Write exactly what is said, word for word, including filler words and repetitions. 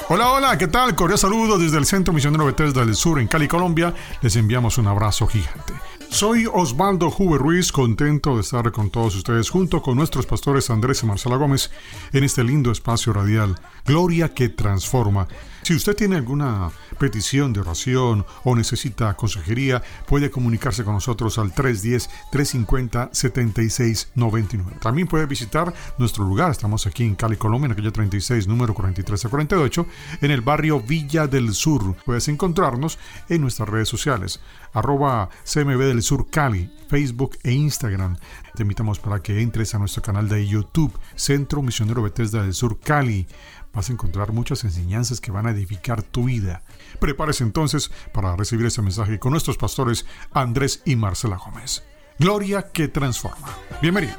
Hola, hola, ¿qué tal? Cordial saludo desde el Centro Misionero Bethesda del Sur en Cali, Colombia. Les enviamos un abrazo gigante. Soy Osvaldo Juve Ruiz, contento de estar con todos ustedes junto con nuestros pastores Andrés y Marcela Gómez en este lindo espacio radial, Gloria que Transforma. Si usted tiene alguna petición de oración o necesita consejería, puede comunicarse con nosotros al tres uno cero, tres cinco cero, siete seis nueve nueve. También puede visitar nuestro lugar. Estamos aquí en Cali, Colombia, en la calle treinta y seis, número cuarenta y tres a cuarenta y ocho, en el barrio Villa del Sur. Puedes encontrarnos en nuestras redes sociales, arroba C M B del Sur Cali, Facebook e Instagram. Te invitamos para que entres a nuestro canal de YouTube, Centro Misionero Bethesda del Sur Cali. Vas a encontrar muchas enseñanzas que van a edificar tu vida. Prepárese entonces para recibir este mensaje con nuestros pastores Andrés y Marcela Gómez. Gloria que transforma. Bienvenidos.